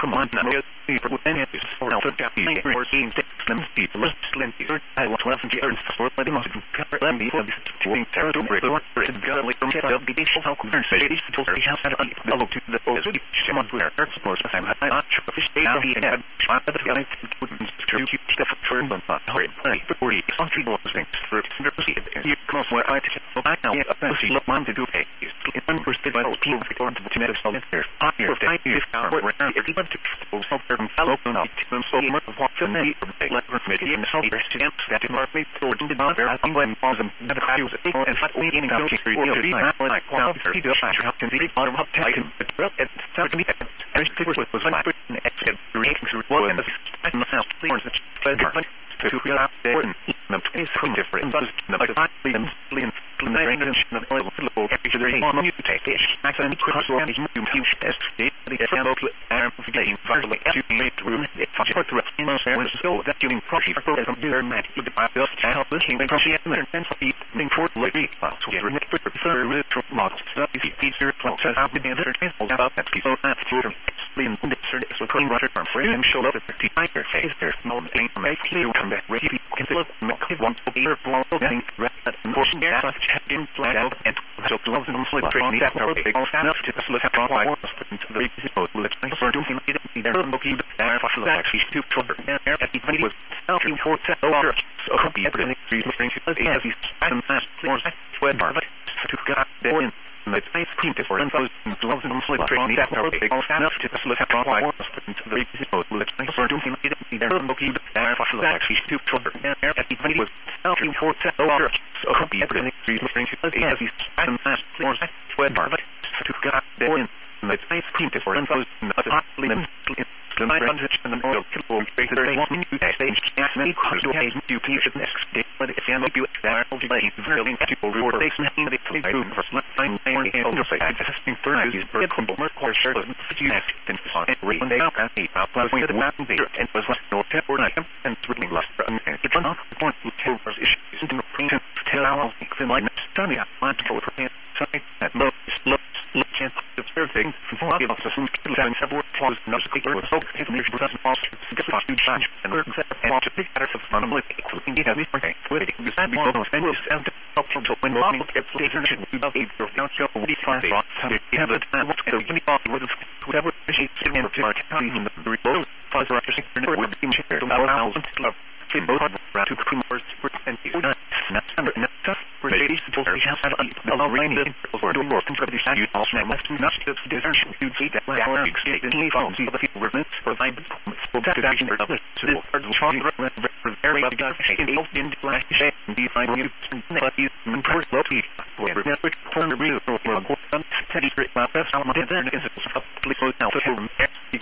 come on, now, people with any for now, the Japanese or seeing them, people, plenty, I want to have some years for letting us cover them before this touring territory, or it's godly from the beach, how conversation to the house at the look to the Ozzy, Shimon, where Earth's course, I'm not sure if they are here, and shot at the guy who to keep the turn on the hurry, 40, something was things for you come where I now, see, look, man, to do a it's unforeseen by those people going to the tomatoes on there. I hear if I use our where everyone to so certain fellow not them so much of what them let her make it so stamps that in our face or in the other I'm going to them that I use it and not only in the country or the like quality he does how can be out of what I can but it sounds to me and it was when I put an exit reading through one and the house clears the to feel out there and is different but the billion of oil flow every day on you take it maximum cross or you test it the example arm of getting virtually to make room it for the rest in the service so that you can proceed for the computer mat to the bill to help the human process and speed for living files to get rid of the third models so if you feature process out the other about that piece of that to explain the service with clean rudder from frame and show up the 55 face there no thing make clear come back ready can look want to be blown getting red and forcing gas in flat out and so gloves and slip training that are big enough to slip out why was put into the repo let's make for doing it there look you there for the actually to cover there at the was selling for $10 so be everything bring to as these and fast floors where but to get there in let's face clean for and gloves and slip training that are big enough to slip out why was put into the repo let's make for doing it there look you there for the actually to cover there at the was selling for $10 so be everything bring to as these and fast floors where but to get there in let's face clean for and the 900 and the oil kilo based on 1 minute stage as many cars do have you can use it next day but if you make you there will delay very people reward they making the play room for time and underside testing for use for combo more core share of you have to on it when they are at the plus when the map there and was no temper and really last and it's not point to tell us issues in the print tell our the line study up want to for something that looks chance of everything from all of us and several close not speaker was so if you doesn't also get a huge change and learn that and to pick out of fundamentally including the other thing with it you said more and was and up to when long it's later should be about your future we find out you have a time what the any part with whatever she in the report for the sector with the chair to our both around to commerce and for ladies to have a rainy or do more control the you also must not the difference you see that our state in phones the people were for find for that action or other to the very in the last shape the find you but you import locally for network for the real or steady how much there is a